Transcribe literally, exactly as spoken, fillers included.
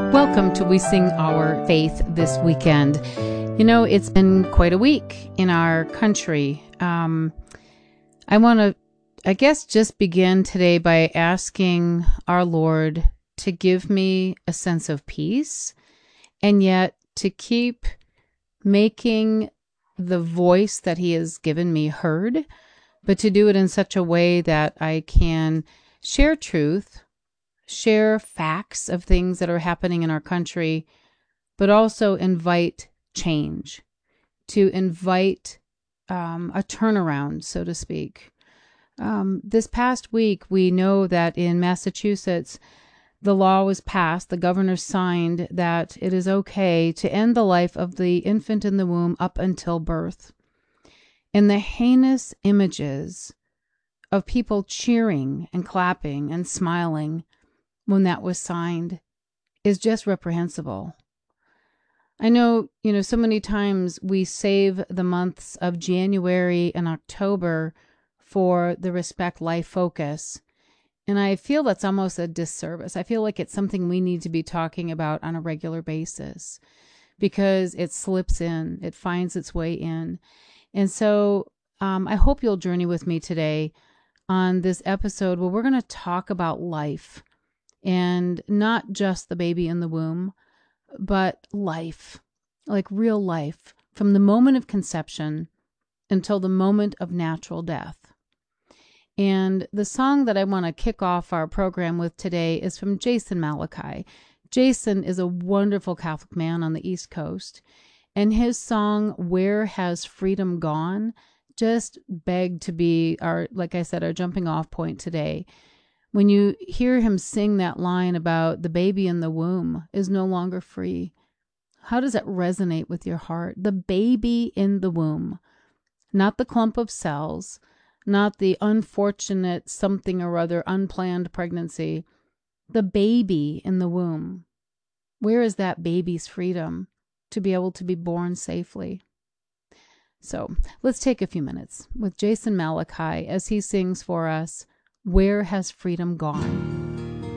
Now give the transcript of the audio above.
Welcome to We Sing Our Faith this weekend. You know, it's been quite a week in our country. Um, I want to, I guess, just begin today by asking our Lord to give me a sense of peace, and yet to keep making the voice that He has given me heard, but to do it in such a way that I can share truth, share facts of things that are happening in our country, but also invite change, to invite um, a turnaround, so to speak. Um, this past week, we know that in Massachusetts, the law was passed, the governor signed that it is okay to end the life of the infant in the womb up until birth. And the heinous images of people cheering and clapping and smiling when that was signed is just reprehensible. I know, you know, so many times we save the months of January and October for the Respect Life focus. And I feel that's almost a disservice. I feel like it's something we need to be talking about on a regular basis because it slips in, it finds its way in. And so um, I hope you'll journey with me today on this episode where we're going to talk about life. And not just the baby in the womb, but life, like real life, from the moment of conception until the moment of natural death. And the song that I want to kick off our program with today is from Jason Malachi. Jason is a wonderful Catholic man on the East Coast, and his song, Where Has Freedom Gone, just begged to be our, like I said, our jumping off point today. When you hear him sing that line about the baby in the womb is no longer free, how does that resonate with your heart? The baby in the womb, not the clump of cells, not the unfortunate something or other unplanned pregnancy, the baby in the womb. Where is that baby's freedom to be able to be born safely? So let's take a few minutes with Jason Malachi as he sings for us, Where Has Freedom Gone?